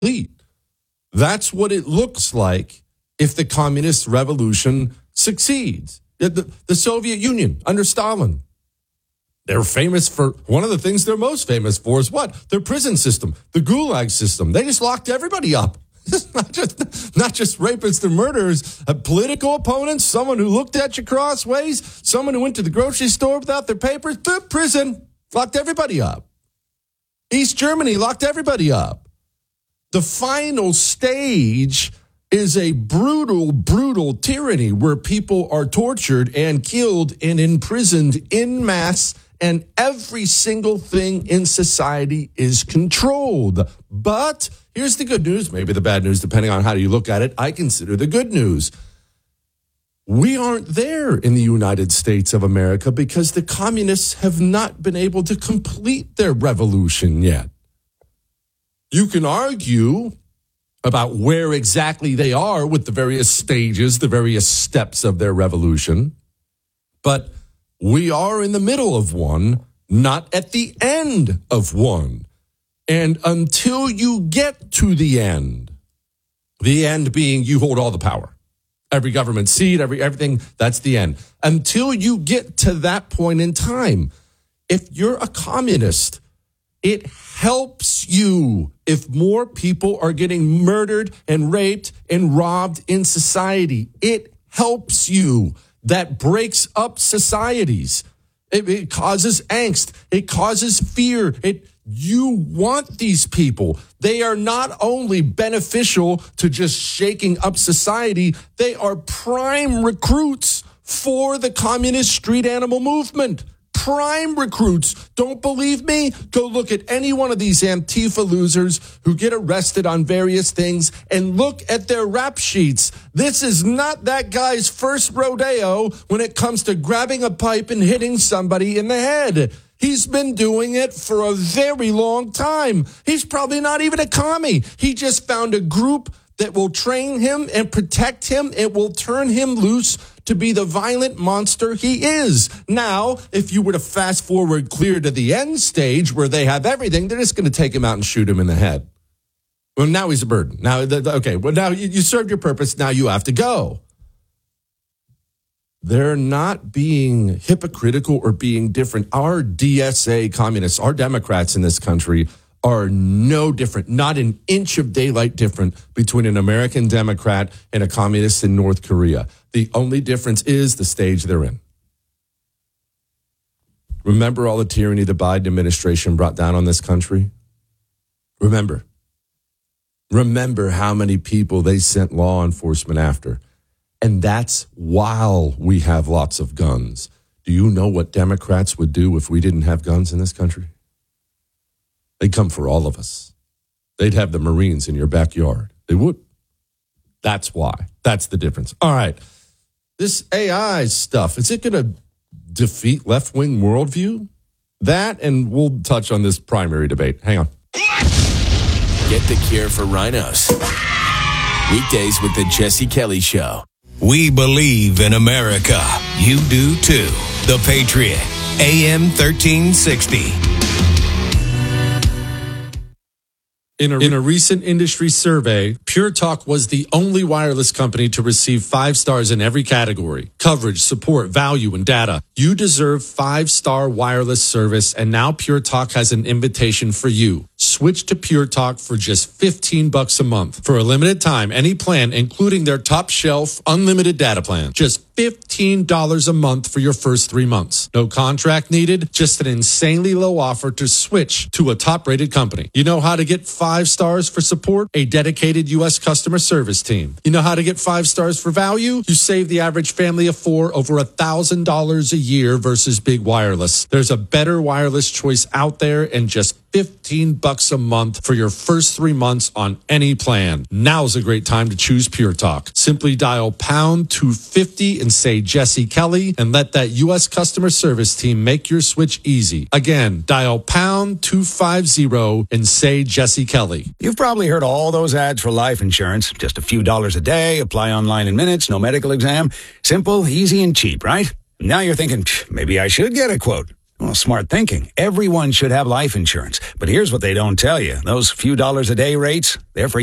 complete. That's what it looks like if the communist revolution succeeds. The Soviet Union under Stalin, they're famous for, one of the things they're most famous for is what? Their prison system, the Gulag system. They just locked everybody up. not just rapists and murderers, political opponents, someone who looked at you crossways, someone who went to the grocery store without their papers, the prison, locked everybody up. East Germany locked everybody up. The final stage is a brutal, brutal tyranny where people are tortured and killed and imprisoned en masse, and every single thing in society is controlled. But here's the good news, maybe the bad news, depending on how you look at it. I consider the good news. We aren't there in the United States of America because the communists have not been able to complete their revolution yet. You can argue about where exactly they are with the various stages, the various steps of their revolution, but we are in the middle of one, not at the end of one. And until you get to the end being you hold all the power, every government seat, everything, that's the end. Until you get to that point in time, if you're a communist, it helps you if more people are getting murdered and raped and robbed in society. It helps you. That breaks up societies. It causes angst. It causes fear. You want these people. They are not only beneficial to just shaking up society, they are prime recruits for the communist street animal movement. Prime recruits. Don't believe me? Go look at any one of these Antifa losers who get arrested on various things and look at their rap sheets. This is not that guy's first rodeo when it comes to grabbing a pipe and hitting somebody in the head. He's been doing it for a very long time. He's probably not even a commie. He just found a group that will train him and protect him. It will turn him loose to be the violent monster he is. Now, if you were to fast forward clear to the end stage where they have everything, they're just going to take him out and shoot him in the head. Well, now he's a burden. Now, okay, well, now you served your purpose. Now you have to go. They're not being hypocritical or being different. Our DSA communists, our Democrats in this country are no different, not an inch of daylight different between an American Democrat and a communist in North Korea. The only difference is the stage they're in. Remember all the tyranny the Biden administration brought down on this country? Remember how many people they sent law enforcement after. And that's while we have lots of guns. Do you know what Democrats would do if we didn't have guns in this country? They'd come for all of us. They'd have the Marines in your backyard. They would. That's why. That's the difference. All right. This AI stuff, is it going to defeat left-wing worldview? That, and we'll touch on this primary debate. Hang on. Get the cure for rhinos. Weekdays with the Jesse Kelly Show. We believe in America. You do too. The Patriot. AM 1360. In a recent industry survey, Pure Talk was the only wireless company to receive 5 stars in every category: coverage, support, value, and data. You deserve 5-star wireless service, and now Pure Talk has an invitation for you. Switch to Pure Talk for just $15 a month. For a limited time, any plan, including their top shelf unlimited data plan. Just $15 a month for your first 3 months. No contract needed, just an insanely low offer to switch to a top-rated company. You know how to get 5 stars for support? A dedicated U.S. customer service team. You know how to get 5 stars for value? You save the average family of 4 over $1,000 a year versus big wireless. There's a better wireless choice out there, and just $15 a month for your first 3 months on any plan. Now's a great time to choose Pure Talk. Simply dial pound 250 and say Jesse Kelly, and let that U.S. customer service team make your switch easy. Again, dial pound 250 and say Jesse Kelly. You've probably heard all those ads for life insurance. Just a few dollars a day, apply online in minutes, no medical exam. Simple, easy, and cheap, right? Now you're thinking, maybe I should get a quote. Well, Well, smart thinking. Everyone should have life insurance. But here's what they don't tell you. Those few dollars a day rates, they're for